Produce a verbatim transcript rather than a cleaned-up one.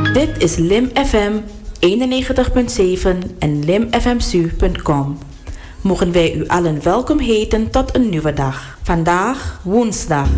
Dit is Lim F M eenennegentig punt zeven en limfmsu punt com. Mogen wij u allen welkom heten tot een nieuwe dag. Vandaag woensdag